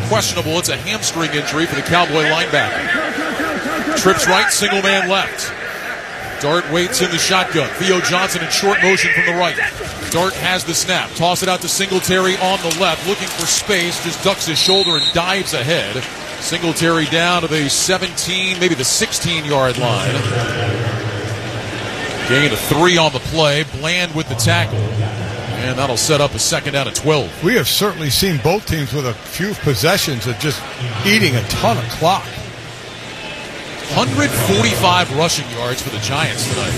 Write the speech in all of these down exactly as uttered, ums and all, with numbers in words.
questionable. It's a hamstring injury for the Cowboy linebacker. Trips right, single man left. Dart waits in the shotgun. Theo Johnson in short motion from the right. Dart has the snap. Toss it out to Singletary on the left, looking for space. Just ducks his shoulder and dives ahead. Singletary down to the seventeen, maybe the sixteen-yard line. Gain of three on the play. Bland with the tackle. And that'll set up a second down at twelve. We have certainly seen both teams with a few possessions of just eating a ton of clock. one hundred forty-five rushing yards for the Giants tonight.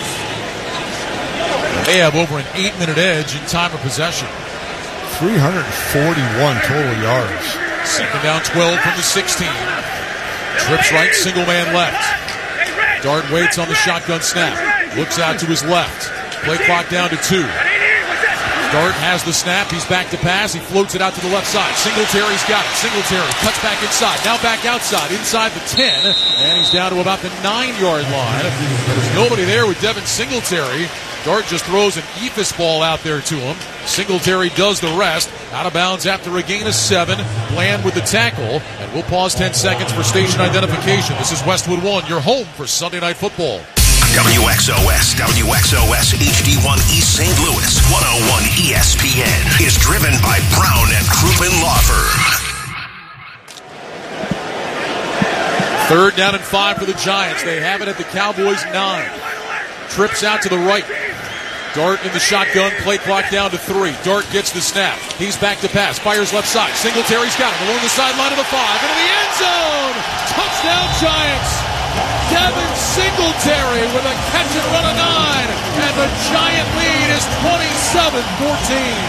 They have over an eight-minute edge in time of possession. three hundred forty-one total yards. Second down, twelve from the sixteen. Trips right, single man left. Dart waits on the shotgun snap. Looks out to his left. Play clock down to two. Dart has the snap. He's back to pass. He floats it out to the left side. Singletary's got it. Singletary cuts back inside. Now back outside. Inside the ten. And he's down to about the nine-yard line. There's nobody there with Devin Singletary. Dart just throws an E F I S ball out there to him. Singletary does the rest. Out of bounds after a gain of seven. Bland with the tackle. And we'll pause ten seconds for station identification. This is Westwood One, your home for Sunday Night Football. W X O S, W X O S H D one East Saint Louis, one oh one E S P N is driven by Brown and Crouppen Law Firm. Third down and five for the Giants. They have it at the Cowboys' nine. Trips out to the right. Dart in the shotgun. Play clock down to three. Dart gets the snap. He's back to pass. Fires left side. Singletary's got it along the sideline of the five. Into the end zone. Touchdown Giants. Devin Singletary with a catch and run of nine. And the Giant lead is twenty-seven fourteen.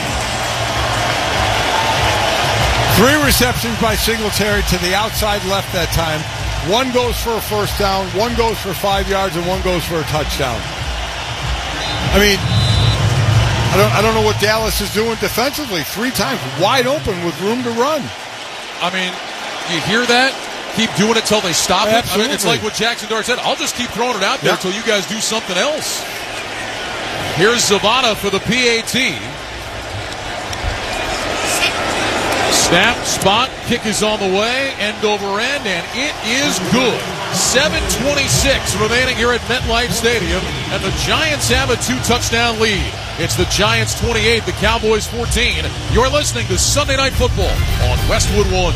Three receptions by Singletary to the outside left that time. One goes for a first down, one goes for five yards, and one goes for a touchdown. I mean, I don't, I don't know what Dallas is doing defensively. Three times wide open with room to run. I mean, you hear that? Keep doing it till they stop it. Absolutely. I mean, it's like what Jackson Dart said. I'll just keep throwing it out there yep. until you guys do something else. Here's Zavada for the P A T. Snap, spot, kick is on the way, end over end, and it is good. seven twenty-six remaining here at MetLife Stadium, and the Giants have a two-touchdown lead. It's the Giants twenty-eight, the Cowboys fourteen. You're listening to Sunday Night Football on Westwood One.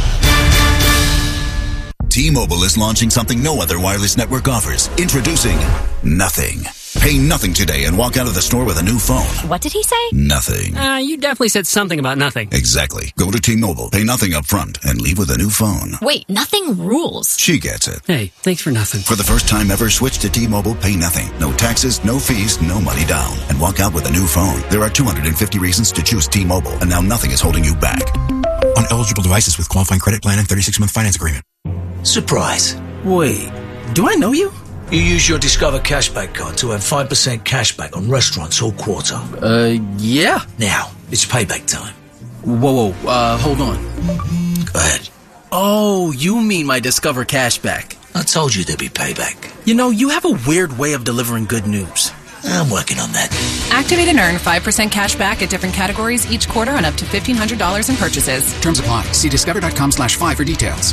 T-Mobile is launching something no other wireless network offers. Introducing Nothing. Pay nothing today and walk out of the store with a new phone. What did he say? Nothing. Uh, you definitely said something about nothing. Exactly. Go to T-Mobile, pay nothing up front, and leave with a new phone. Wait, nothing rules. She gets it. Hey, thanks for nothing. For the first time ever, switch to T-Mobile, pay nothing. No taxes, no fees, no money down. And walk out with a new phone. There are two hundred fifty reasons to choose T-Mobile, and now nothing is holding you back. On eligible devices with qualifying credit plan and thirty-six month finance agreement. Surprise. Wait, do I know you? You use your Discover Cashback card to have five percent cashback on restaurants all quarter. Uh, yeah. Now, it's payback time. Whoa, whoa, uh, hold on. Go ahead. Oh, you mean my Discover Cashback. I told you there'd be payback. You know, you have a weird way of delivering good news. I'm working on that. Activate and earn five percent cash back at different categories each quarter on up to fifteen hundred dollars in purchases. Terms apply. See discover.com slash five for details.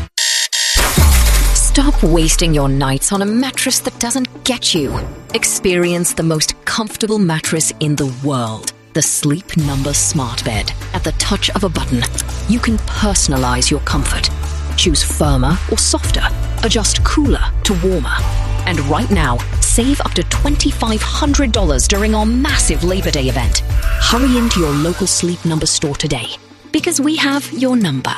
Stop wasting your nights on a mattress that doesn't get you. Experience the most comfortable mattress in the world. The Sleep Number Smart Bed. At the touch of a button, you can personalize your comfort. Choose firmer or softer. Adjust cooler to warmer. And right now, save up to two thousand five hundred dollars during our massive Labor Day event. Hurry into your local Sleep Number store today, because we have your number.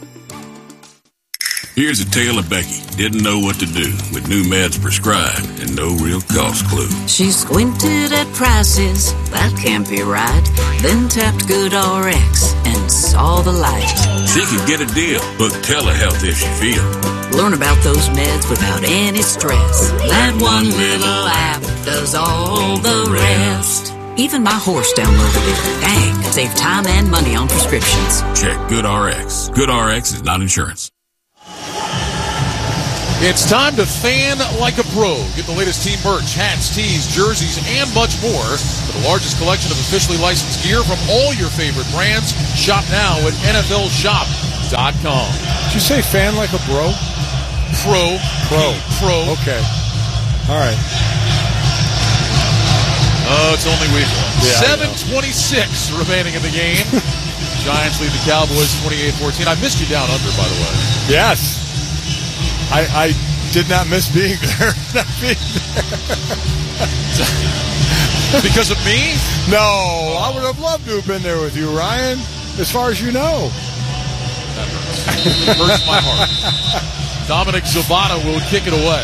Here's a tale of Becky. Didn't know what to do with new meds prescribed and no real cost clue. She squinted at prices, that can't be right. Then tapped GoodRx and saw the light. She could get a deal, book telehealth if she feels. Learn about those meds without any stress. That one little app does all the rest. Even my horse downloaded it. Dang, save time and money on prescriptions. Check GoodRx. GoodRx is not insurance. It's time to fan like a pro. Get the latest team merch, hats, tees, jerseys, and much more. For the largest collection of officially licensed gear from all your favorite brands, shop now at N F L Shop dot com. Did you say fan like a bro? Pro. Pro. Pro. Okay. All right. Oh, it's only week one. Yeah, seven twenty-six remaining in the game. Giants lead the Cowboys twenty-eight fourteen. I missed you down under, by the way. Yes. I, I did not miss being there. Not being there. Because of me? No. Oh. I would have loved to have been there with you, Ryan, as far as you know. That hurts. It hurts my heart. Dominic Zavada will kick it away.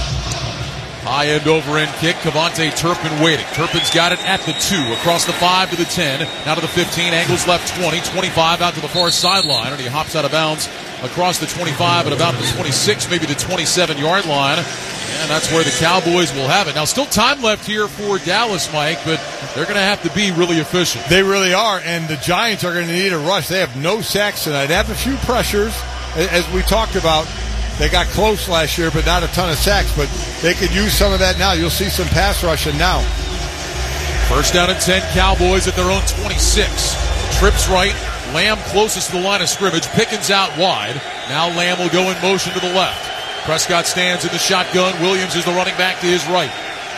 High end over end kick. Cavante Turpin waiting. Turpin's got it at the two. Across the five to the ten. Now to the fifteen. Angles left twenty. twenty-five out to the far sideline. And he hops out of bounds across the twenty-five at about the twenty-six, maybe the twenty-seven yard line. And that's where the Cowboys will have it. Now, still time left here for Dallas, Mike, but they're going to have to be really efficient. They really are. And the Giants are going to need a rush. They have no sacks tonight. They have a few pressures, as we talked about. They got close last year, but not a ton of sacks. But they could use some of that now. You'll see some pass rushing now. First down and ten, Cowboys at their own twenty-six. Trips right. Lamb closest to the line of scrimmage. Pickens out wide. Now Lamb will go in motion to the left. Prescott stands in the shotgun. Williams is the running back to his right.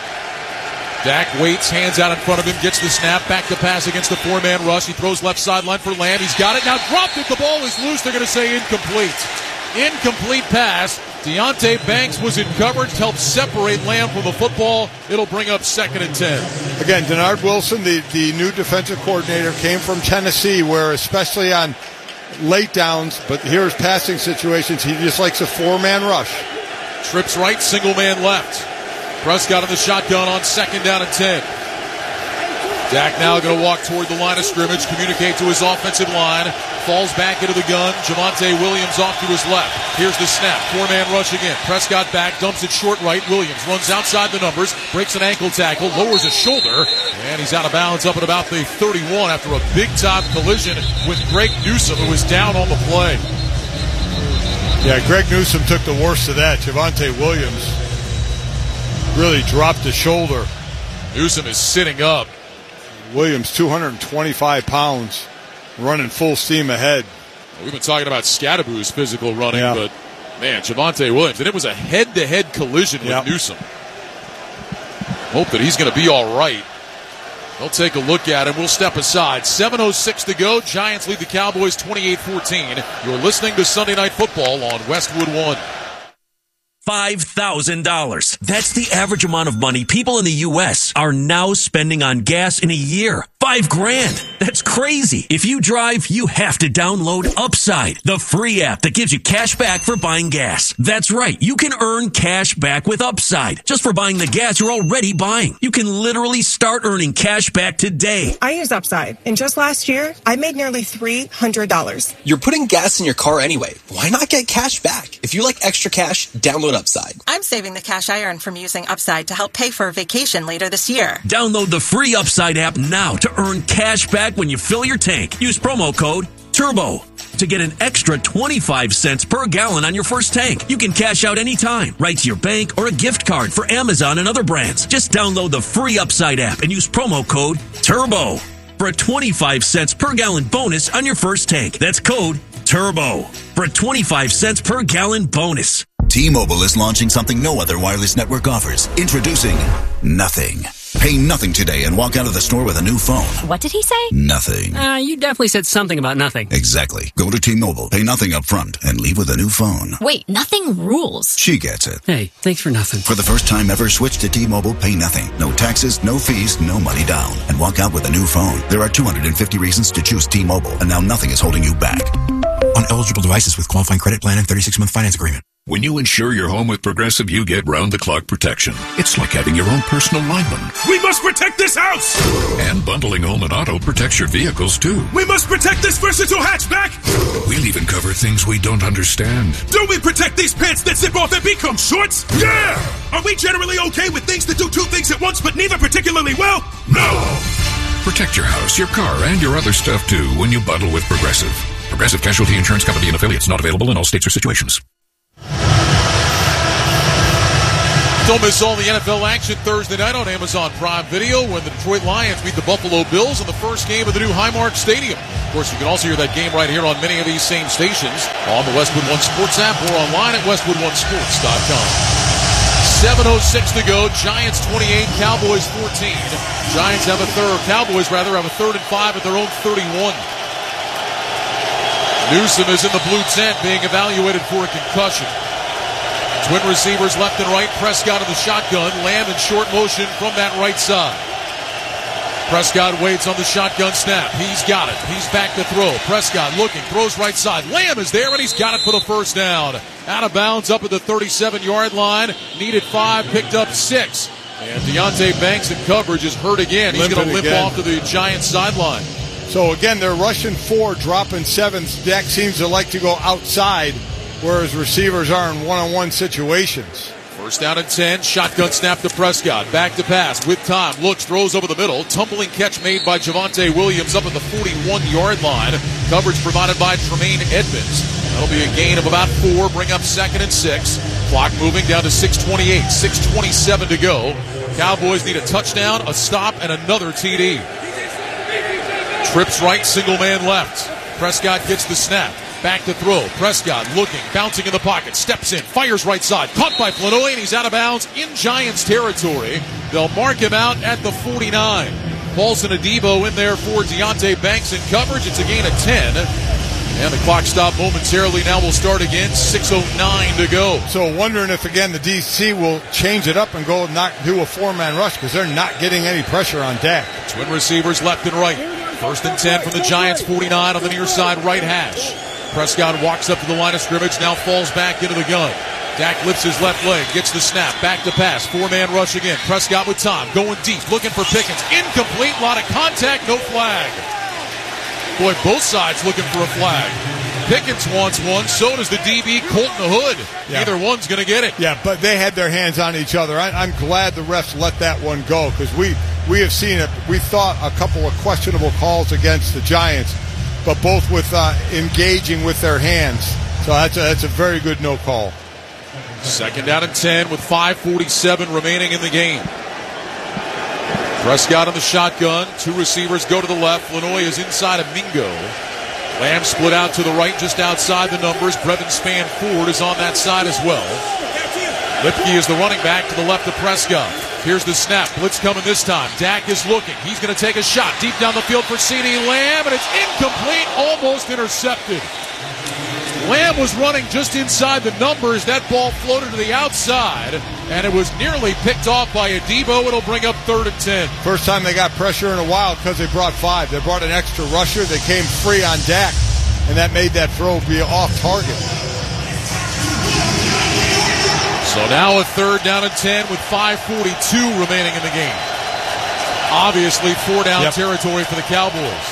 Dak waits, hands out in front of him, gets the snap, back to pass against the four-man rush. He throws left sideline for Lamb. He's got it. Now dropped it. The ball is loose. They're going to say incomplete. Incomplete pass. Deonte Banks was in coverage, helped separate Lamb from the football. It'll bring up second and ten. Again, Denard Wilson, the, the new defensive coordinator, came from Tennessee, where especially on late downs, but here's passing situations, he just likes a four-man rush. Trips right, single man left. Prescott in the shotgun on second down and ten. Dak now going to walk toward the line of scrimmage, communicate to his offensive line, falls back into the gun. Javonte Williams off to his left. Here's the snap. Four-man rush again. Prescott back, dumps it short right. Williams runs outside the numbers, breaks an ankle tackle, lowers his shoulder, and he's out of bounds up at about the thirty-one after a big-time collision with Greg Newsome, who was down on the play. Yeah, Greg Newsome took the worst of that. Javonte Williams really dropped his shoulder. Newsome is sitting up. Williams, two hundred twenty-five pounds, running full steam ahead. We've been talking about Scadaboo's physical running, yeah. but, man, Javonte Williams. And it was a head-to-head collision with yeah. Newsome. Hope that he's going to be all right. They'll take a look at him. We'll step aside. seven oh six to go. Giants lead the Cowboys twenty-eight fourteen. You're listening to Sunday Night Football on Westwood One. five thousand dollars. That's the average amount of money people in the U S are now spending on gas in a year. Five grand. That's crazy. If you drive, you have to download Upside, the free app that gives you cash back for buying gas. That's right. You can earn cash back with Upside just for buying the gas you're already buying. You can literally start earning cash back today. I use Upside, and just last year, I made nearly three hundred dollars. You're putting gas in your car anyway. Why not get cash back? If you like extra cash, download Upside. I'm saving the cash I earn from using Upside to help pay for a vacation later this year. Download the free Upside app now to earn cash back when you fill your tank. Use promo code TURBO to get an extra twenty-five cents per gallon on your first tank. You can cash out anytime, right to your bank or a gift card for Amazon and other brands. Just download the free Upside app and use promo code TURBO for a twenty-five cents per gallon bonus on your first tank. That's code TURBO for a twenty-five cents per gallon bonus. T-Mobile is launching something no other wireless network offers. Introducing Nothing. Pay nothing today and walk out of the store with a new phone. What did he say? Nothing. Uh, you definitely said something about nothing. Exactly. Go to T-Mobile, pay nothing up front, and leave with a new phone. Wait, nothing rules. She gets it. Hey, thanks for nothing. For the first time ever, switch to T-Mobile, pay nothing. No taxes, no fees, no money down. And walk out with a new phone. There are two hundred fifty reasons to choose T-Mobile, and now nothing is holding you back. On eligible devices with qualifying credit plan and thirty-six month finance agreement. When you insure your home with Progressive, you get round-the-clock protection. It's like having your own personal lineman. We must protect this house! And bundling home and auto protects your vehicles, too. We must protect this versatile hatchback! We'll even cover things we don't understand. Do we protect these pants that zip off and become shorts? Yeah! Are we generally okay with things that do two things at once, but neither particularly well? No! Protect your house, your car, and your other stuff, too, when you bundle with Progressive. Progressive Casualty Insurance Company and affiliates, not available in all states or situations. Don't miss all the N F L action Thursday night on Amazon Prime Video when the Detroit Lions beat the Buffalo Bills in the first game of the new Highmark Stadium. Of course, you can also hear that game right here on many of these same stations on the Westwood One Sports app or online at westwood one sports dot com. seven oh six to go. Giants twenty-eight, Cowboys fourteen. Giants have a third, Cowboys rather, have a third and five at their own thirty-one. Newsom is in the blue tent being evaluated for a concussion. Twin receivers left and right. Prescott in the shotgun. Lamb in short motion from that right side. Prescott waits on the shotgun snap. He's got it. He's back to throw. Prescott looking. Throws right side. Lamb is there, and he's got it for the first down. Out of bounds up at the thirty-seven-yard line. Needed five. Picked up six. And Deonte Banks in coverage is hurt again. He's going to limp again. Off to the Giants sideline. So, again, they're rushing four, dropping sevens. Dak seems to like to go outside, whereas receivers are in one-on-one situations. First down and ten, shotgun snap to Prescott. Back to pass with time. Looks, throws over the middle. Tumbling catch made by Javonte Williams up at the forty-one-yard line. Coverage provided by Tremaine Edmonds. That'll be a gain of about four. Bring up second and six. Clock moving down to six twenty-eight. six twenty-seven to go. Cowboys need a touchdown, a stop, and another T D. Trips right, single man left. Prescott gets the snap. Back to throw. Prescott looking, bouncing in the pocket, steps in, fires right side. Caught by Flanoy, and he's out of bounds in Giants territory. They'll mark him out at the forty-nine. Paulson Adebo in there for Deonte Banks in coverage. It's a gain of ten. And the clock stopped momentarily. Now we'll start again. six oh nine to go. So wondering if, again, the D C will change it up and go not do a four-man rush because they're not getting any pressure on Dak. Twin receivers left and right. First and ten from the Giants, forty-nine on the near side right hash. Prescott walks up to the line of scrimmage, now falls back into the gun. Dak lifts his left leg, gets the snap, back to pass, four-man rush again. Prescott with time, going deep, looking for Pickens. Incomplete, lot of contact, no flag. Boy, both sides looking for a flag. Pickens wants one, so does the D B, Colton Hood. Yeah. Neither one's going to get it. Yeah, but they had their hands on each other. I, I'm glad the refs let that one go because we, we have seen it. We thought a couple of questionable calls against the Giants, but both with uh, engaging with their hands. So that's a, that's a very good no call. Second down and ten with five forty-seven remaining in the game. Prescott on the shotgun. Two receivers go to the left. Flanoy is inside of Mingo. Lamb split out to the right just outside the numbers. Brevin Spann-Ford is on that side as well. Lipke is the running back to the left of Prescott. Here's the snap. Blitz coming this time. Dak is looking. He's going to take a shot deep down the field for CeeDee Lamb, and it's incomplete, almost intercepted. Lamb was running just inside the numbers. That ball floated to the outside, and it was nearly picked off by Adebo. It'll bring up third and ten. First time they got pressure in a while because they brought five. They brought an extra rusher. They came free on Dak, and that made that throw be off target. So now a third down and ten with five forty-two remaining in the game. Obviously four down yep. territory for the Cowboys.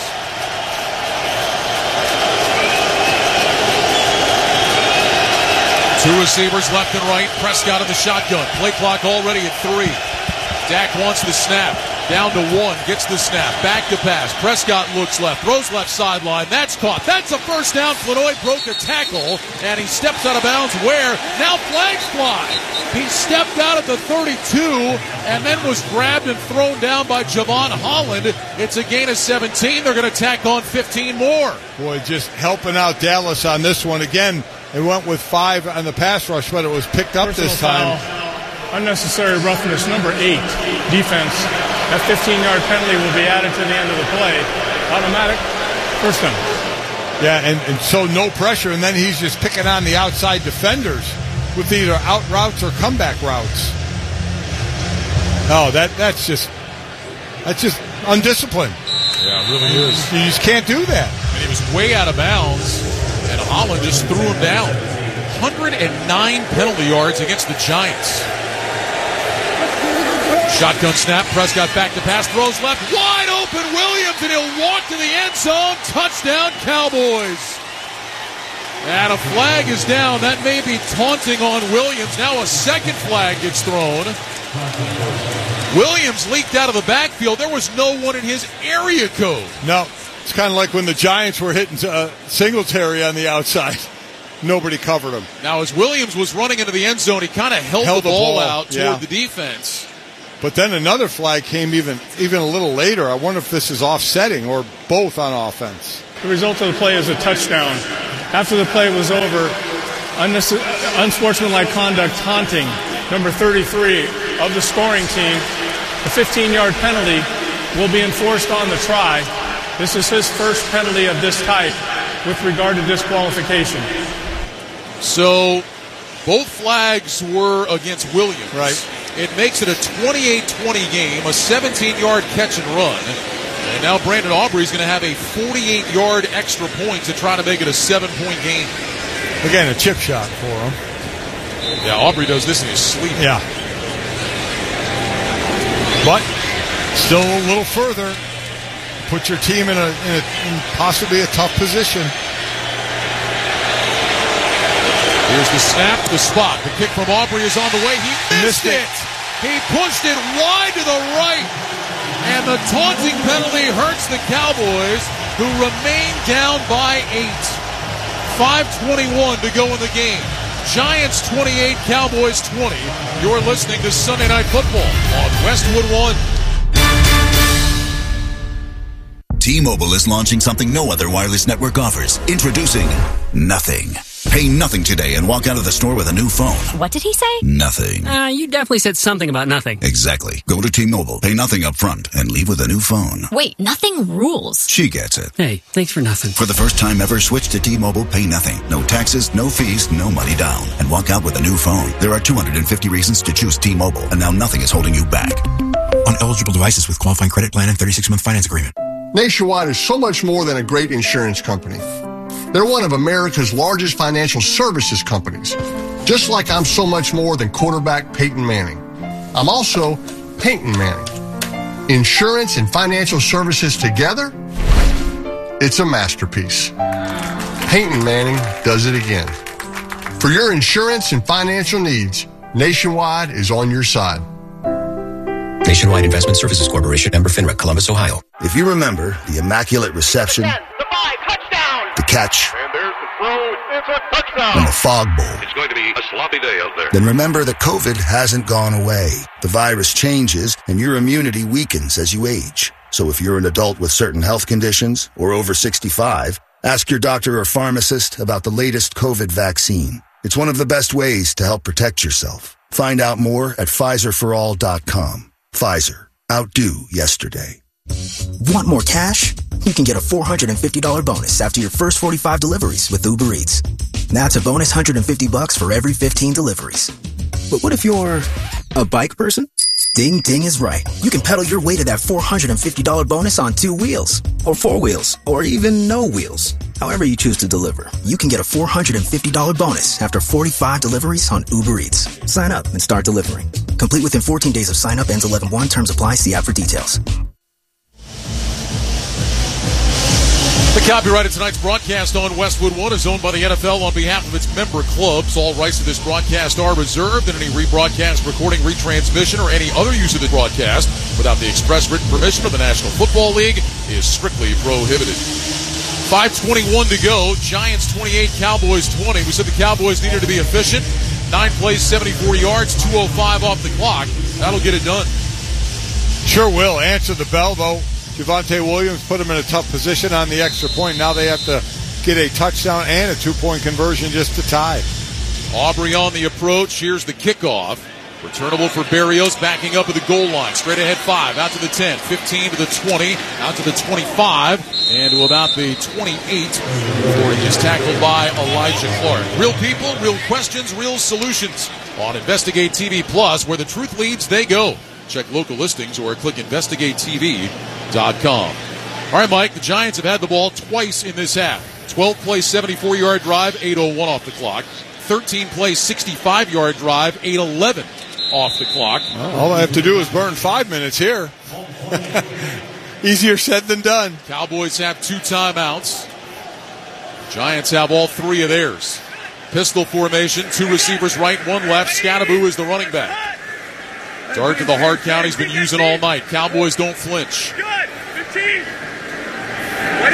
Two receivers left and right. Prescott in the shotgun. Play clock already at three. Dak wants the snap. Down to one. Gets the snap. Back to pass. Prescott looks left. Throws left sideline. That's caught. That's a first down. Flanoy broke a tackle, and he steps out of bounds where? Now flags fly. He stepped out at the thirty-two and then was grabbed and thrown down by Javon Holland. It's a gain of seventeen. They're going to tack on fifteen more. Boy, just helping out Dallas on this one. Again, they went with five on the pass rush, but it was picked up Personal this time. Foul. Unnecessary roughness, number eight, defense. That fifteen-yard penalty will be added to the end of the play. Automatic, first down. Yeah, and, and so no pressure, and then he's just picking on the outside defenders with either out routes or comeback routes. Oh, that that's just that's just undisciplined. Yeah, it really is. You just can't do that. And he was way out of bounds, and Holland just threw him down. one hundred nine penalty yards against the Giants. Shotgun snap. Prescott back to pass. Throws left. Wide open Williams, and he'll walk to the end zone. Touchdown, Cowboys. And a flag is down. That may be taunting on Williams. Now a second flag gets thrown. Williams leaked out of the backfield. There was no one in his area code. No. It's kind of like when the Giants were hitting uh, Singletary on the outside. nobody covered him. Now, as Williams was running into the end zone, he kind of held, held the, the ball, ball out toward yeah. the defense. But then another flag came even even a little later. I wonder if this is offsetting or both on offense. The result of the play is a touchdown. After the play was over, unsportsmanlike conduct taunting number thirty-three of the scoring team. The fifteen-yard penalty will be enforced on the try. This is his first penalty of this type with regard to disqualification. So both flags were against Williams. Right. It makes it a twenty-eight twenty game, a seventeen-yard catch and run. And now Brandon Aubrey's going to have a forty-eight-yard extra point to try to make it a seven-point game. Again, a chip shot for him. Yeah, Aubrey does this in his sleep. Yeah. But still a little further. Put your team in a, in, a, in possibly a tough position. Here's the snap, the spot. The kick from Aubrey is on the way. He missed, missed it. it. He pushed it wide to the right. And the taunting penalty hurts the Cowboys, who remain down by eight. five twenty-one to go in the game. Giants twenty-eight, Cowboys twenty. You're listening to Sunday Night Football on Westwood One. T-Mobile is launching something no other wireless network offers. Introducing Nothing. Pay nothing today and walk out of the store with a new phone. What did he say? Nothing. Uh, you definitely said something about nothing. Exactly. Go to T-Mobile, pay nothing up front, and leave with a new phone. Wait, nothing rules. She gets it. Hey, thanks for nothing. For the first time ever, switch to T-Mobile, pay nothing. No taxes, no fees, no money down. And walk out with a new phone. There are two hundred fifty reasons to choose T-Mobile, and now nothing is holding you back. On eligible devices with qualifying credit plan and thirty-six month finance agreement. Nationwide is so much more than a great insurance company. They're one of America's largest financial services companies. Just like I'm so much more than quarterback Peyton Manning. I'm also Peyton Manning. Insurance and financial services together? It's a masterpiece. Peyton Manning does it again. For your insurance and financial needs, Nationwide is on your side. Nationwide Investment Services Corporation, member FINRA, Columbus, Ohio. If you remember the immaculate reception, ten, the five, touchdown, the catch, and there's the throw, it's a touchdown, and the fog bowl, it's going to be a sloppy day out there. Then remember that COVID hasn't gone away. The virus changes, and your immunity weakens as you age. So if you're an adult with certain health conditions or over sixty-five, ask your doctor or pharmacist about the latest COVID vaccine. It's one of the best ways to help protect yourself. Find out more at Pfizer for all dot com. Pfizer. Outdo yesterday. Want more cash? You can get a four hundred fifty dollars bonus after your first forty-five deliveries with Uber Eats. That's a bonus one hundred fifty bucks for every fifteen deliveries. But what if you're a bike person? Ding Ding is right. You can pedal your way to that four hundred fifty dollars bonus on two wheels, or four wheels, or even no wheels. However you choose to deliver, you can get a four hundred fifty dollars bonus after forty-five deliveries on Uber Eats. Sign up and start delivering. Complete within fourteen days of sign up. Ends eleven one. Terms apply. See app for details. The copyright of tonight's broadcast on Westwood One is owned by the N F L on behalf of its member clubs. All rights to this broadcast are reserved, and any rebroadcast, recording, retransmission, or any other use of the broadcast without the express written permission of the National Football League is strictly prohibited. five twenty-one to go. Giants twenty-eight, Cowboys twenty. We said the Cowboys needed to be efficient. Nine plays, seventy-four yards, two oh five off the clock. That'll get it done. Sure will. Answer the bell, though. Javonte Williams put him in a tough position on the extra point. Now they have to get a touchdown and a two-point conversion just to tie. Aubrey on the approach. Here's the kickoff. Returnable for Berrios, backing up at the goal line. Straight ahead five, out to the ten, fifteen to the twenty, out to the twenty-five, and to about the twenty-eight before he is tackled by Elijah Clark. Real people, real questions, real solutions on Investigate T V Plus, where the truth leads, they go. Check local listings or click investigate T V dot com. All right, Mike, the Giants have had the ball twice in this half. twelve-play, seventy-four-yard drive, eight oh one off the clock. thirteen-play, sixty-five-yard drive, eight eleven off the clock. Well, all I have to do is burn five minutes here. Easier said than done. Cowboys have two timeouts. Giants have all three of theirs. Pistol formation, two receivers right, one left. Scattaboo is the running back. Dart to the hard count he's been using all night. Cowboys don't flinch. Good. fifteen. twenty.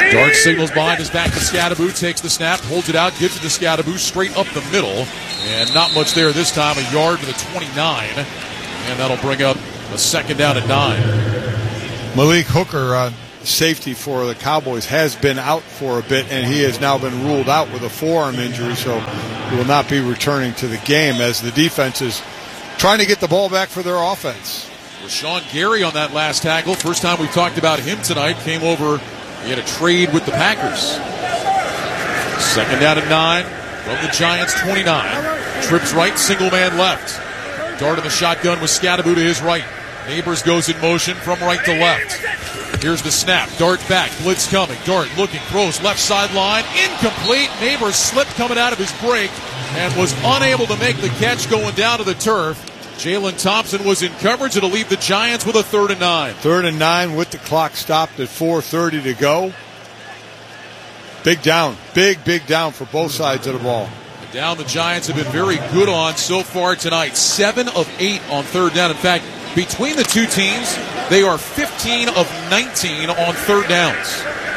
Dart signals behind his back to Scadaboo, takes the snap, holds it out, gives it to Scadaboo, straight up the middle. And not much there this time, a yard to the twenty-nine. And that'll bring up a second down and nine. Malik Hooker, uh, safety for the Cowboys, has been out for a bit, and he has now been ruled out with a forearm injury, so he will not be returning to the game as the defense is trying to get the ball back for their offense. Rashawn Gary on that last tackle. First time we've talked about him tonight. Came over, he had a trade with the Packers. Second down and nine from the Giants twenty-nine. Trips right, single man left. Dart in the shotgun with Scadaboo to his right. Neighbors goes in motion from right to left. Here's the snap. Dart back. Blitz coming. Dart looking. Throws left sideline. Incomplete. Neighbors slipped coming out of his break and was unable to make the catch going down to the turf. Jalen Thompson was in coverage. It'll leave the Giants with a third and nine. Third and nine with the clock stopped at four thirty to go. Big down. Big, big down for both sides of the ball. The down the Giants have been very good on so far tonight. Seven of eight on third down. In fact, between the two teams, they are fifteen of nineteen on third downs.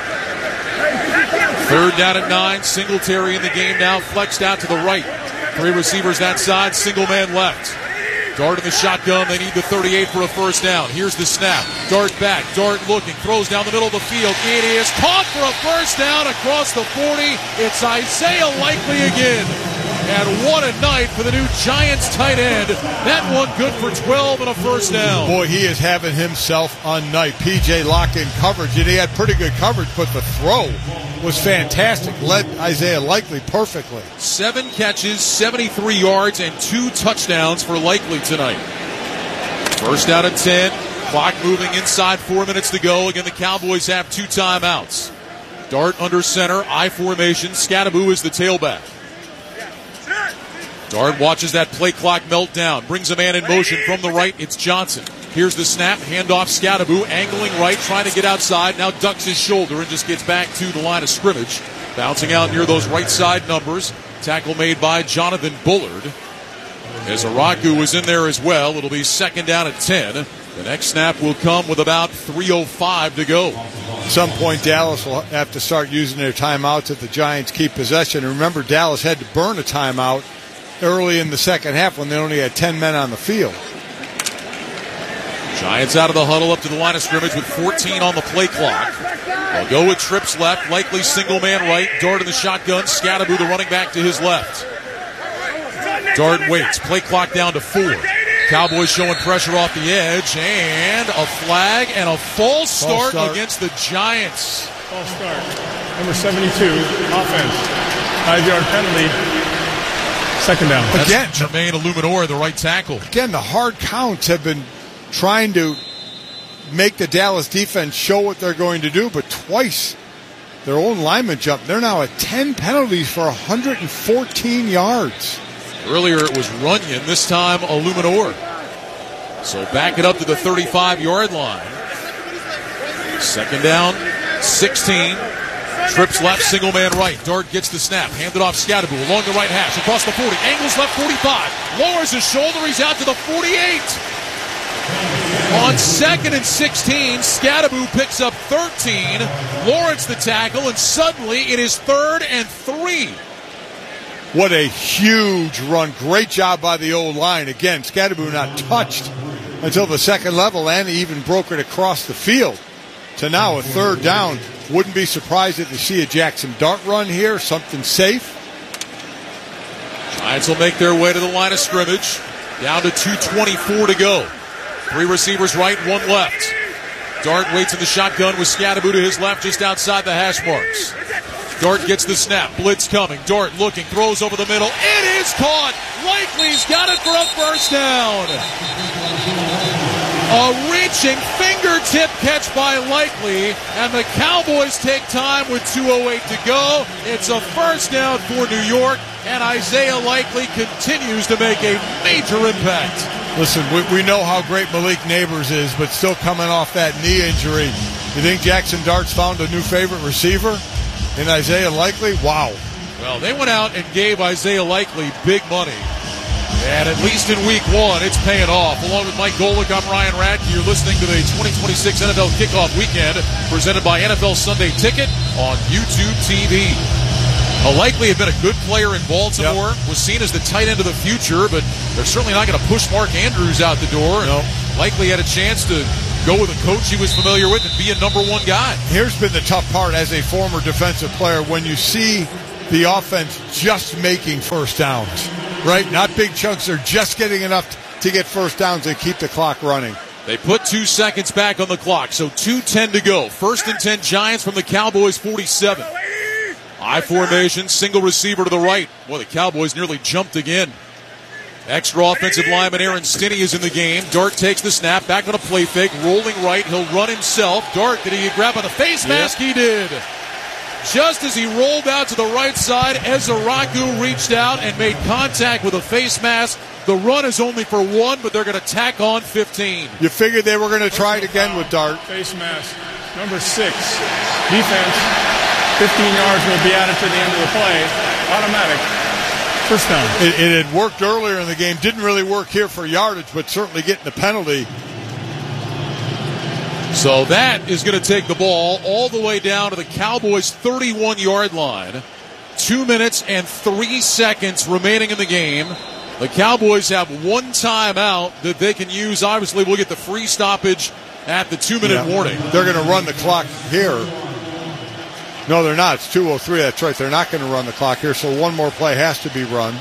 Third down at nine. Singletary in the game now. Flexed out to the right. Three receivers that side. Single man left. Dart in the shotgun. They need the thirty-eight for a first down. Here's the snap. Dart back. Dart looking. Throws down the middle of the field. It is caught for a first down across the forty. It's Isaiah Likely again. And what a night for the new Giants tight end. That one good for twelve and a first down. Boy, he is having himself a night. P J locked in coverage, and he had pretty good coverage, but the throw was fantastic. Led Isaiah Likely perfectly. Seven catches, seventy-three yards, and two touchdowns for Likely tonight. First down and ten. Clock moving inside, four minutes to go. Again, the Cowboys have two timeouts. Dart under center, I formation. Scadaboo is the tailback. Dart watches that play clock melt down. Brings a man in motion from the right. It's Johnson. Here's the snap. Handoff Scadaboo. Angling right. Trying to get outside. Now ducks his shoulder and just gets back to the line of scrimmage. Bouncing out near those right side numbers. Tackle made by Jonathan Bullard. As Araku was in there as well. It'll be second down at ten. The next snap will come with about three oh five to go. At some point, Dallas will have to start using their timeouts if the Giants keep possession. And remember, Dallas had to burn a timeout early in the second half when they only had ten men on the field. Giants out of the huddle up to the line of scrimmage with fourteen on the play clock. They'll go with trips left, Likely single man right. Dart in the shotgun, Scadaboo the running back to his left. Dart waits, play clock down to four. Cowboys showing pressure off the edge, and a flag and a false start, false start. against the Giants. False start. Number seventy-two, offense. Five-yard penalty. Second down. That's Again, Jermaine Illuminor, the right tackle. Again, the hard counts have been trying to make the Dallas defense show what they're going to do, but twice their own lineman jumped. They're now at ten penalties for one hundred fourteen yards. Earlier it was Runyon, this time Illuminor. So back it up to the thirty-five-yard line. Second down, sixteen. Trips left, single man right. Dart gets the snap. Handed off Scadaboo along the right hash. Across the forty. Angles left forty-five. Lowers his shoulder. He's out to the forty-eight. On second and sixteen, Scadaboo picks up thirteen. Lawrence the tackle, and suddenly it is third and three. What a huge run. Great job by the old line. Again, Scadaboo not touched until the second level, and he even broke it across the field. To now a third down. Wouldn't be surprised if you see a Jackson Dart run here, something safe. Giants will make their way to the line of scrimmage. Down to two twenty-four to go. Three receivers right, one left. Dart waits in the shotgun with Scadaboo to his left, just outside the hash marks. Dart gets the snap. Blitz coming. Dart looking. Throws over the middle. It is caught. Likely's got it for a first down. A reaching fingertip catch by Likely, and the Cowboys take time with two oh eight to go. It's a first down for New York, and Isaiah Likely continues to make a major impact. Listen, we, we know how great Malik Neighbors is, but still coming off that knee injury. You think Jackson Dart's found a new favorite receiver in Isaiah Likely? Wow. Well, they went out and gave Isaiah Likely big money. And at least in week one, it's paying off. Along with Mike Golick, I'm Ryan Radke. You're listening to the twenty twenty-six N F L Kickoff Weekend, presented by N F L Sunday Ticket on YouTube T V. A likely had been a good player in Baltimore, yep. was seen as the tight end of the future, but they're certainly not going to push Mark Andrews out the door. No. Likely had a chance to go with a coach he was familiar with and be a number one guy. Here's been the tough part as a former defensive player when you see the offense just making first downs, right? Not big chunks. They're just getting enough to get first downs and keep the clock running. They put two seconds back on the clock, so two ten to go. First and ten Giants from the Cowboys forty-seven. I formation, single receiver to the right. Boy, the Cowboys nearly jumped again. Extra offensive lineman Aaron Stinney is in the game. Dart takes the snap, back on a play fake, rolling right. He'll run himself. Dart, did he grab on the face mask? Yep. He did. Just as he rolled out to the right side, Ezaraku reached out and made contact with a face mask. The run is only for one, but they're going to tack on fifteen. You figured they were going to try it again with Dart. Face mask, number six. Defense, fifteen yards will be added to the end of the play. Automatic. First down. It, it had worked earlier in the game. Didn't really work here for yardage, but certainly getting the penalty. So that is going to take the ball all the way down to the Cowboys' thirty-one-yard line. Two minutes and three seconds remaining in the game. The Cowboys have one timeout that they can use. Obviously, we'll get the free stoppage at the two-minute yeah. warning. They're going to run the clock here. No, they're not. It's two oh three. That's right. They're not going to run the clock here, so one more play has to be run.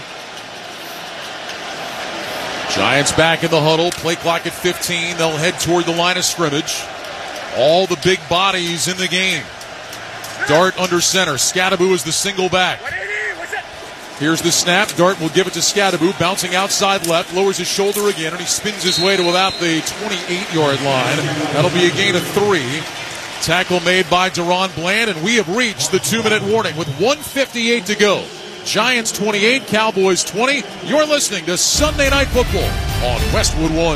Giants back in the huddle. Play clock at fifteen. They'll head toward the line of scrimmage. All the big bodies in the game. Dart under center. Scadaboo is the single back. Here's the snap. Dart will give it to Scadaboo, bouncing outside left, lowers his shoulder again, and he spins his way to about the twenty-eight-yard line. That'll be a gain of three. Tackle made by Deron Bland, and we have reached the two-minute warning with one fifty-eight to go. Giants twenty-eight, Cowboys twenty. You're listening to Sunday Night Football on Westwood One.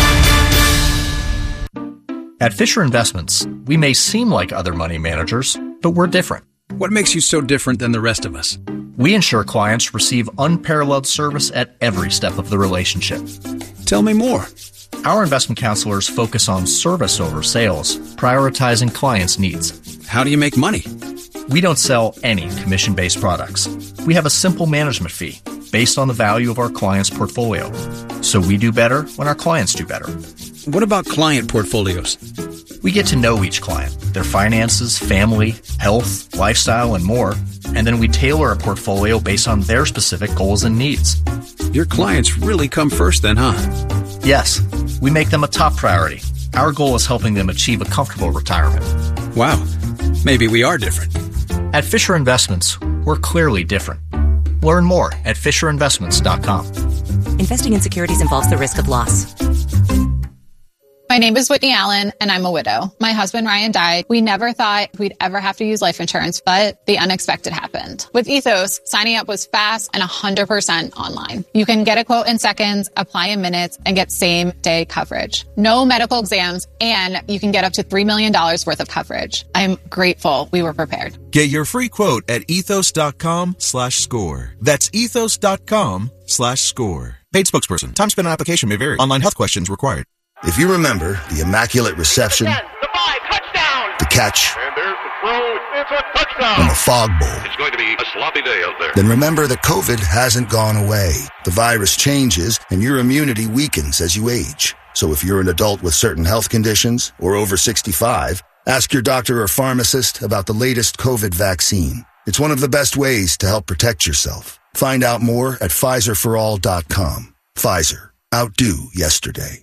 At Fisher Investments, we may seem like other money managers, but we're different. What makes you so different than the rest of us? We ensure clients receive unparalleled service at every step of the relationship. Tell me more. Our investment counselors focus on service over sales, prioritizing clients' needs. How do you make money? We don't sell any commission-based products. We have a simple management fee based on the value of our client's portfolio. So we do better when our clients do better. What about client portfolios? We get to know each client, their finances, family, health, lifestyle, and more, and then we tailor a portfolio based on their specific goals and needs. Your clients really come first then, huh? Yes, we make them a top priority. Our goal is helping them achieve a comfortable retirement. Wow, maybe we are different. At Fisher Investments, we're clearly different. Learn more at fisher investments dot com. Investing in securities involves the risk of loss. My name is Whitney Allen, and I'm a widow. My husband, Ryan, died. We never thought we'd ever have to use life insurance, but the unexpected happened. With Ethos, signing up was fast and one hundred percent online. You can get a quote in seconds, apply in minutes, and get same-day coverage. No medical exams, and you can get up to three million dollars worth of coverage. I'm grateful we were prepared. Get your free quote at ethos.com slash score. That's ethos.com slash score. Paid spokesperson. Time spent on application may vary. Online health questions required. If you remember the immaculate reception, the five, touchdown, the catch, and there's the throw, it's a touchdown, and the fog bowl, it's going to be a sloppy day out there. Then remember that COVID hasn't gone away. The virus changes, and your immunity weakens as you age. So if you're an adult with certain health conditions or over sixty-five, ask your doctor or pharmacist about the latest COVID vaccine. It's one of the best ways to help protect yourself. Find out more at Pfizer for all dot com. Pfizer. Outdo yesterday.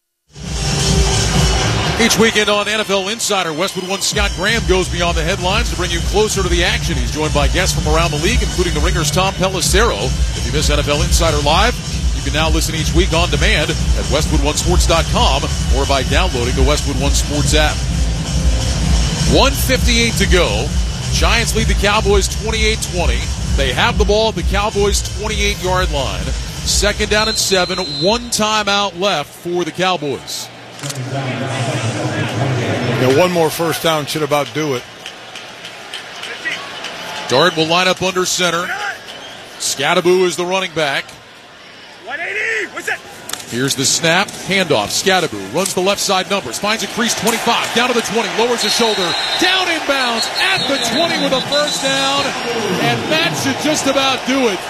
Each weekend on N F L Insider, Westwood One Scott Graham goes beyond the headlines to bring you closer to the action. He's joined by guests from around the league, including the Ringer's Tom Pelissero. If you miss N F L Insider Live, you can now listen each week on demand at westwood one sports dot com or by downloading the Westwood One Sports app. one fifty-eight to go. Giants lead the Cowboys twenty-eight twenty. They have the ball at the Cowboys' twenty-eight-yard line. Second down and seven. One timeout left for the Cowboys. Yeah, one more first down should about do it. Dart will line up under center. Scadaboo is the running back. one eighty. What's that? Here's the snap, handoff. Scadaboo runs the left side numbers, finds a crease twenty-five, down to the twenty, lowers his shoulder, down inbounds at the twenty with a first down, and that should just about do it.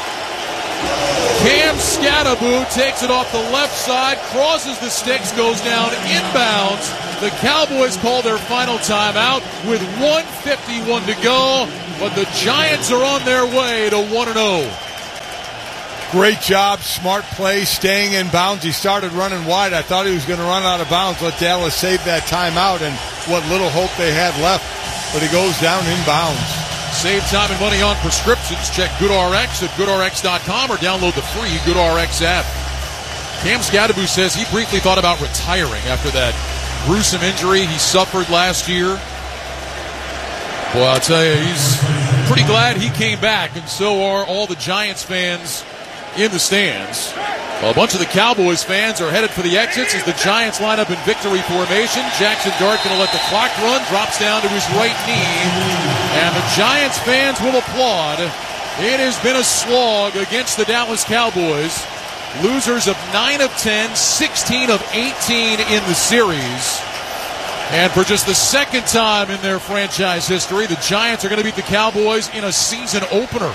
Cam Scadaboo takes it off the left side, crosses the sticks, goes down inbounds. The Cowboys call their final timeout with one fifty-one to go, but the Giants are on their way to one and oh. Great job, smart play, staying in bounds. He started running wide. I thought he was going to run out of bounds, let Dallas save that timeout, and what little hope they had left. But he goes down in bounds. Save time and money on prescriptions. Check GoodRx at good R X dot com or download the free GoodRx app. Cam Scadaboo says he briefly thought about retiring after that gruesome injury he suffered last year. Well, I'll tell you, he's pretty glad he came back, and so are all the Giants fans in the stands. Well, a bunch of the Cowboys fans are headed for the exits as the Giants line up in victory formation. Jackson Dart going to let the clock run, drops down to his right knee, and the Giants fans will applaud. It has been a slog against the Dallas Cowboys. Losers of nine of ten, sixteen of eighteen in the series. And for just the second time in their franchise history, the Giants are going to beat the Cowboys in a season opener.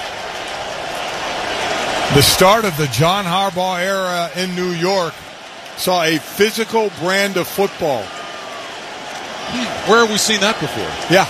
The start of the John Harbaugh era in New York saw a physical brand of football. Where have we seen that before? Yeah.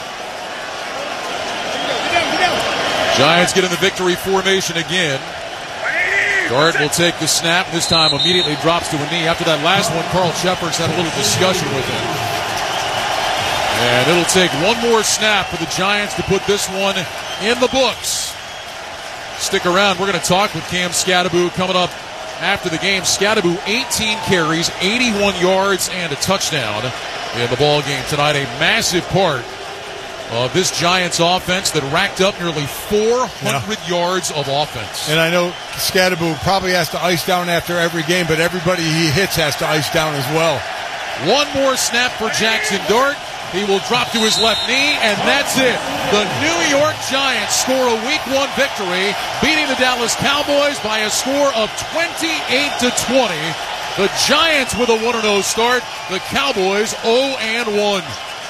Giants get in the victory formation again. Dart will take the snap. This time immediately drops to a knee. After that last one, Carl Shepard's had a little discussion with him. And it'll take one more snap for the Giants to put this one in the books. Stick around. We're going to talk with Cam Scadaboo coming up after the game. Scadaboo, eighteen carries, eighty-one yards, and a touchdown in the ball game tonight. A massive part of this Giants offense that racked up nearly four hundred yeah. yards of offense. And I know Scadaboo probably has to ice down after every game, but everybody he hits has to ice down as well. One more snap for Jackson Dart. He will drop to his left knee, and that's it. The New York Giants score a week one victory, beating the Dallas Cowboys by a score of twenty-eight to twenty. The Giants with a one and oh start, the Cowboys oh and one.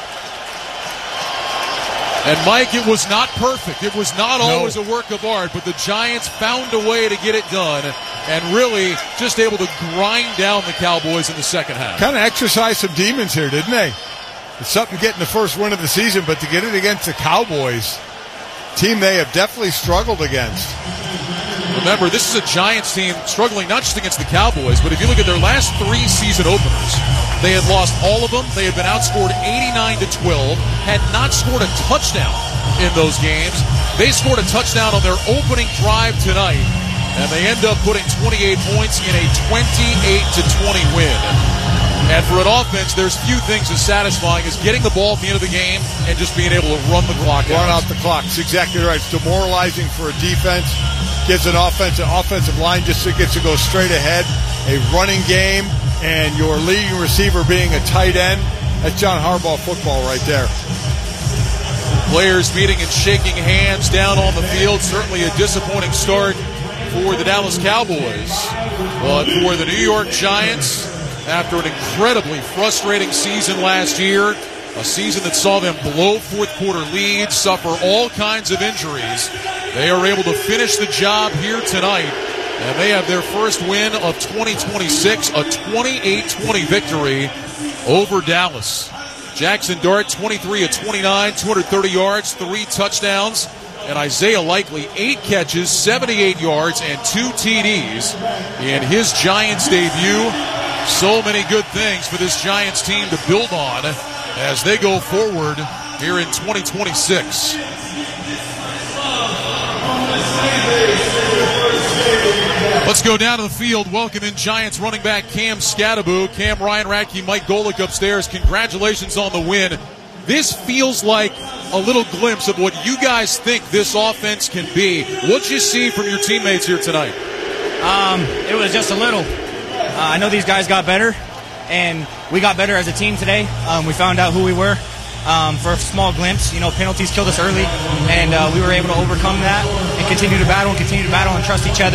And, Mike, it was not perfect. It was not always no. a work of art, but the Giants found a way to get it done and really just able to grind down the Cowboys in the second half. Kind of exercised some demons here, didn't they? It's something getting the first win of the season, but to get it against the Cowboys, team they have definitely struggled against. Remember, this is a Giants team struggling not just against the Cowboys, but if you look at their last three season openers, they had lost all of them. They had been outscored eighty-nine to twelve, had not scored a touchdown in those games. They scored a touchdown on their opening drive tonight, and they end up putting twenty-eight points in a twenty-eight to twenty win. And for an offense, there's few things as satisfying as getting the ball at the end of the game and just being able to run the clock out. Run out the clock. It's exactly right. It's demoralizing for a defense. Gives an offensive offensive line just gets to go straight ahead. A running game and your leading receiver being a tight end. That's John Harbaugh football right there. Players meeting and shaking hands down on the field. Certainly a disappointing start for the Dallas Cowboys. But for the New York Giants, after an incredibly frustrating season last year, a season that saw them blow fourth quarter leads, suffer all kinds of injuries, they are able to finish the job here tonight, and they have their first win of twenty twenty-six, a twenty-eight twenty victory over Dallas. Jackson Dart, twenty-three of twenty-nine, two hundred thirty yards, three touchdowns, and Isaiah Likely, eight catches, seventy-eight yards, and two T Ds in his Giants debut. So many good things for this Giants team to build on as they go forward here in twenty twenty-six. Let's go down to the field. Welcome in Giants running back Cam Scadaboo. Cam, Ryan Radke, Mike Golick upstairs. Congratulations on the win. This feels like a little glimpse of what you guys think this offense can be. What'd you see from your teammates here tonight? Um, it was just a little. Uh, I know these guys got better, and we got better as a team today. Um, we found out who we were. Um, for a small glimpse, you know, penalties killed us early, and uh, we were able to overcome that and continue to battle and continue to battle and trust each other.